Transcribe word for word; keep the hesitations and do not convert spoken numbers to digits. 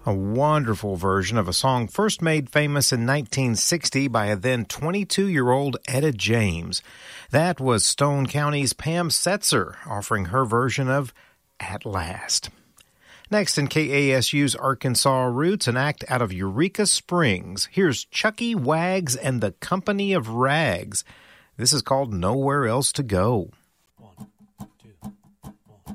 A wonderful version of a song first made famous in nineteen sixty by a then twenty-two-year-old Etta James. That was Stone County's Pam Setzer offering her version of At Last. Next in K A S U's Arkansas Roots, an act out of Eureka Springs. Here's Chucky Wags and the Company of Rags. This is called Nowhere Else to Go.